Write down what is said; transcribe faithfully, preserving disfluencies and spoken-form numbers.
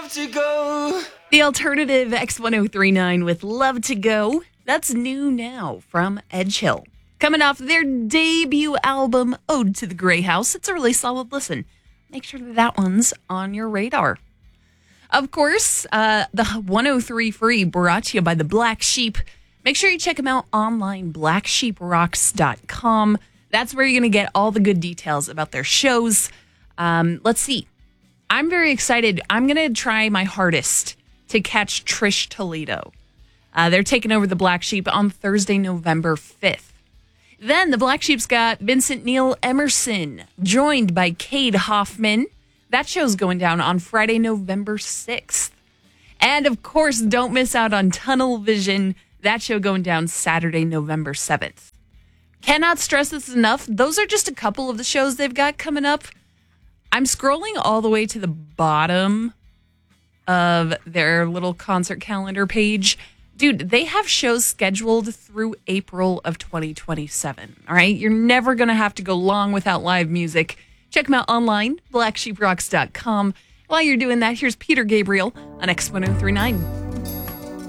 to go. The alternative X ten thirty-nine with Love to Go. That's new now from Edge Hill. Coming off their debut album, Ode to the Grey House. It's a really solid listen. Make sure that, that one's on your radar. Of course, uh, the one oh three Free brought to you by the Black Sheep. Make sure you check them out online, black sheep rocks dot com. That's where you're going to get all the good details about their shows. Um, let's see. I'm very excited. I'm going to try my hardest to catch Trish Toledo. Uh, they're taking over the Black Sheep on Thursday, November fifth. Then the Black Sheep's got Vincent Neil Emerson, joined by Cade Hoffman. That show's going down on Friday, November sixth. And of course, don't miss out on Tunnel Vision. That show going down Saturday, November seventh. Cannot stress this enough. Those are just a couple of the shows they've got coming up. I'm scrolling all the way to the bottom of their little concert calendar page. Dude, they have shows scheduled through April of twenty twenty-seven. All right? You're never going to have to go long without live music. Check them out online, black sheep rocks dot com. While you're doing that, here's Peter Gabriel on X ten thirty-nine.